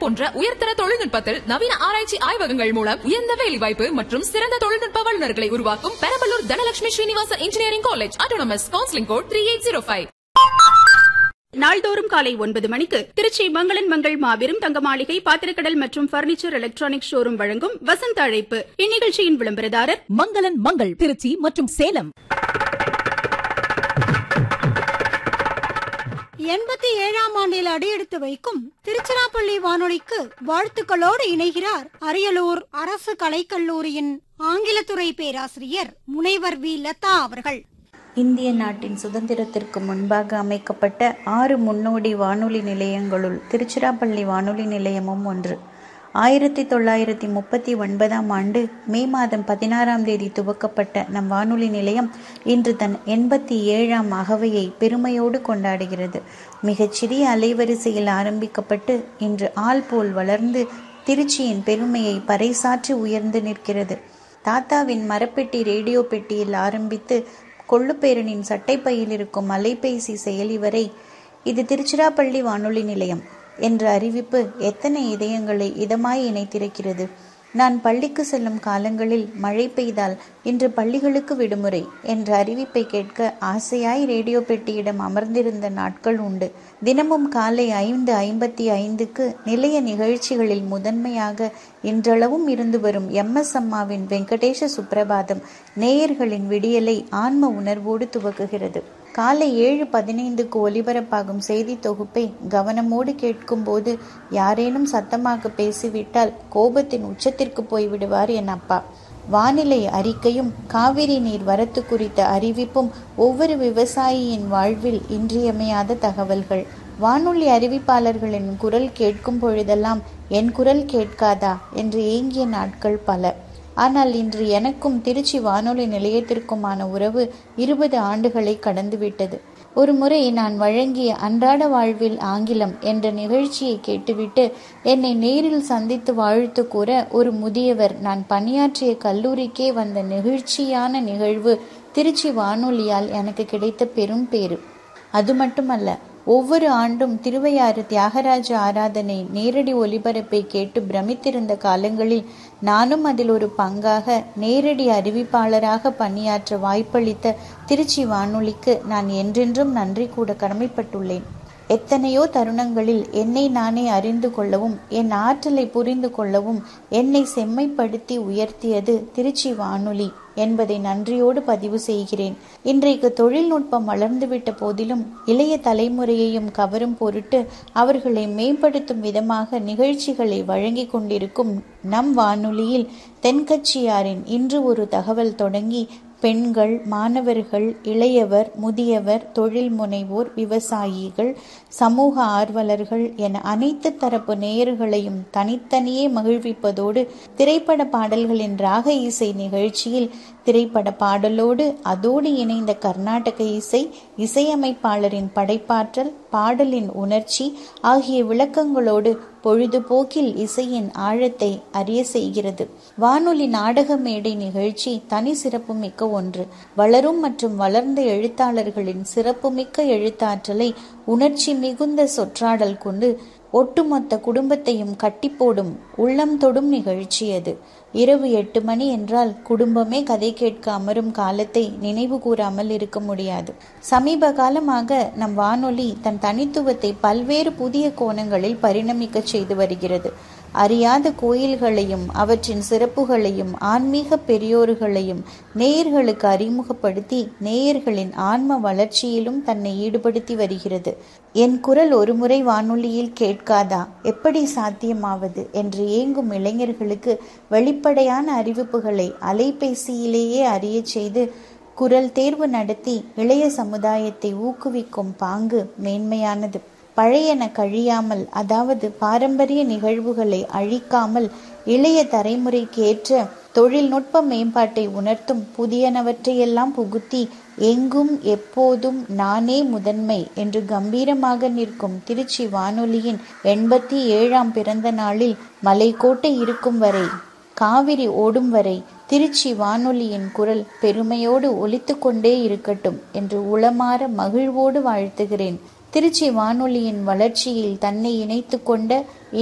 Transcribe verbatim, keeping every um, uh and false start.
போன்ற உயர்தர தொழில்நுட்பத்தில் நவீன ஆராய்ச்சி ஆய்வகங்கள் மூலம் உயர்ந்த வேலைவாய்ப்பு மற்றும் சிறந்த தொழில்நுட்ப வல்லுநர்களை உருவாக்கும் Perambalur Dhanalakshmi Srinivasan engineering college autonomous. Counselling code three eight zero five. நாள்தோறும் காலை ஒன்பது மணிக்கு திருச்சி மங்களன் மங்கள் மாபெரும் தங்க மாளிகை பாத்திரக்கடல் மற்றும் பர்னிச்சர் எலக்ட்ரானிக் ஷோரூம் வழங்கும் வசந்த அழைப்பு. இந்நிகழ்ச்சியின் விளம்பரதாரர் மங்களன் மங்கள் திருச்சி மற்றும் சேலம். எண்பத்தி ஏழாம் ஆண்டில் அடியெடுத்து வைக்கும் திருச்சிராப்பள்ளி வானொலிக்கு வாழ்த்துக்களோடு இணைகிறார் அரியலூர் அரசு கலைக்கல்லூரியின் ஆங்கிலத்துறை பேராசிரியர் முனைவர் வி லதா அவர்கள். இந்திய நாட்டின் சுதந்திரத்திற்கு முன்பாக அமைக்கப்பட்ட ஆறு முன்னோடி வானொலி நிலையங்களுள் திருச்சிராப்பள்ளி வானொலி நிலையமும் ஒன்று. ஆயிரத்தி தொள்ளாயிரத்தி முப்பத்தி ஒன்பதாம் ஆண்டு மே மாதம் பதினாறாம் தேதி துவக்கப்பட்ட நம் வானொலி நிலையம் இன்று தன் எண்பத்தி ஏழாம் அகவையை பெருமையோடு கொண்டாடுகிறது. மிகச்சிறிய அலைவரிசையில் ஆரம்பிக்கப்பட்டு இன்று ஆள் போல் வளர்ந்து திருச்சியின் பெருமையை பறைசாற்றி உயர்ந்து நிற்கிறது. தாத்தாவின் மரப்பெட்டி ரேடியோ பெட்டியில் ஆரம்பித்து கொள்ளுப்பேரனின் சட்டைப்பையில் இருக்கும் அலைபேசி செயலி வரை இது திருச்சிராப்பள்ளி வானொலி நிலையம் என்ற அறிவிப்பு எத்தனை இதயங்களை இதமாய் இணைத்திருக்கிறது. நான் பள்ளிக்கு செல்லும் காலங்களில் மழை பெய்தால் இன்று பள்ளிகளுக்கு விடுமுறை என்ற அறிவிப்பை கேட்க ஆசையாய் ரேடியோ பெட்டியிடம் அமர்ந்திருந்த நாட்கள் உண்டு. தினமும் காலை ஐந்து ஐம்பத்தி ஐந்துக்கு நிலைய நிகழ்ச்சிகளில் முதன்மையாக இன்றளவும் இருந்து வரும் எம் எஸ் அம்மாவின் வெங்கடேஷ சுப்பிரபாதம் நேயர்களின் விடியலை ஆன்ம உணர்வோடு துவக்குகிறது. காலை ஏழு பதினைந்துக்கு ஒலிபரப்பாகும் செய்தி தொகுப்பை கவனமோடு கேட்கும் போது யாரேனும் சத்தமாக பேசிவிட்டால் கோபத்தின் உச்சத்திற்கு போய்விடுவார் என் அப்பா. வானிலை அறிக்கையும் காவிரி நீர் வரத்து குறித்த அறிவிப்பும் ஒவ்வொரு விவசாயியின் வாழ்வில் இன்றியமையாத தகவல்கள். வானொலி அறிவிப்பாளர்களின் குரல் கேட்கும் பொழுதெல்லாம் என் குரல் கேட்காதா என்று ஏங்கிய நாட்கள் பல. ஆனால் இன்று எனக்கும் திருச்சி வானொலி நிலையத்திற்குமான உறவு இருபது ஆண்டுகளை கடந்துவிட்டது. ஒரு முறை நான் வழங்கிய அன்றாட வாழ்வில் ஆங்கிலம் என்ற நிகழ்ச்சியை கேட்டுவிட்டு என்னை நேரில் சந்தித்து வாழ்த்து கூற ஒரு முதியவர் நான் பணியாற்றிய கல்லூரிக்கே வந்த நெகிழ்ச்சியான நிகழ்வு திருச்சி வானொலியால் எனக்கு கிடைத்த பெரும் பேறு. அது மட்டுமல்ல, ஒவ்வொரு ஆண்டும் திருவையாறு தியாகராஜ ஆராதனை நேரடி ஒலிபரப்பை கேட்டு பிரமித்திருந்த காலங்களில் நானும் அதில் ஒரு பங்காக நேரடி அறிவிப்பாளராக பணியாற்ற வாய்ப்பளித்த திருச்சி வானொலிக்கு நான் என்றென்றும் நன்றி கூட கடமைப்பட்டுள்ளேன். எத்தனையோ தருணங்களில் என்னை நானே அறிந்து கொள்ளவும் என் ஆற்றலை புரிந்து கொள்ளவும் என்னை செம்மைப்படுத்தி உயர்த்தியது திருச்சி வானொலி என்பதை நன்றியோடு பதிவு செய்கிறேன். இன்றைக்கு தொழில்நுட்பம் வளர்ந்துவிட்ட போதிலும் இளைய தலைமுறையையும் கவரும் பொருட்டு அவர்களை மேம்படுத்தும் விதமாக நிகழ்ச்சிகளை வழங்கி கொண்டிருக்கும் நம் வானொலியில் தென்கட்சியாரின் இன்று ஒரு தகவல் தொடங்கி பெண்கள், மாணவர்கள், இளையவர், முதியவர், தொழில் முனைவோர், விவசாயிகள், சமூக ஆர்வலர்கள் என அனைத்து தரப்பு நேயர்களையும் தனித்தனியே மகிழ்விப்பதோடு திரைப்பட பாடல்களின் ராக இசை நிகழ்ச்சியில் திரைப்பட பாடலோடு அதோடு இணைந்த கர்நாடக இசை, இசையமைப்பாளரின் படைப்பாற்றல், பாடலின் உணர்ச்சி ஆகிய விளக்கங்களோடு பொழுதுபோக்கில் இசையின் ஆழத்தை அறிய செய்கிறது. வானொலி நாடக மேடை நிகழ்ச்சி தனி சிறப்புமிக்க ஒன்று. வளரும் மற்றும் வளர்ந்த எழுத்தாளர்களின் சிறப்புமிக்க எழுத்தாற்றலை உணர்ச்சி மிகுந்த சொற்றாடல் கொண்டு ஒட்டுமொத்த குடும்பத்தையும் கட்டி போடும் உள்ளம் தொடும் நிகழ்ச்சி அது. இரவு எட்டு மணி என்றால் குடும்பமே கதை கேட்க அமரும் காலத்தை நினைவு கூறாமல் இருக்க முடியாது. சமீப காலமாக நம் வானொலி தன் தனித்துவத்தை பல்வேறு புதிய கோணங்களில் பரிணமிக்க செய்து வருகிறது. அறியாத கோயில்களையும் அவற்றின் சிறப்புகளையும் ஆன்மீக பெரியோர்களையும் நேயர்களுக்கு அறிமுகப்படுத்தி நேயர்களின் ஆன்ம வளர்ச்சியிலும் தன்னை ஈடுபடுத்தி வருகிறது. என் குரல் ஒரு முறை வானொலியில் கேட்காதா, எப்படி சாத்தியமாவது என்று ஏங்கும் இளைஞர்களுக்கு வெளிப்படையான அறிவிப்புகளை அலைபேசியிலேயே அறிய செய்து குரல் தேர்வு நடத்தி இளைய சமுதாயத்தை ஊக்குவிக்கும் பாங்கு மேன்மையானது. பழையன கழியாமல், அதாவது பாரம்பரிய நிகழ்வுகளை அழிக்காமல் இளைய தலைமுறைக்கு ஏற்ற தொழில்நுட்ப மேம்பாட்டை உணர்த்தும் புதியனவற்றையெல்லாம் புகுத்தி எங்கும் எப்போதும் நானே முதன்மை என்று கம்பீரமாக நிற்கும் திருச்சி வானொலியின் எண்பத்தி ஏழாம் பிறந்த நாளில் மலைக்கோட்டை இருக்கும் வரை, காவிரி ஓடும் வரை திருச்சி வானொலியின் குரல் பெருமையோடு ஒலித்து கொண்டே இருக்கட்டும் என்று உளமாற மகிழ்வோடு வாழ்த்துகிறேன். திருச்சி வானொலியின் வளர்ச்சியில் தன்னை இணைத்து கொண்ட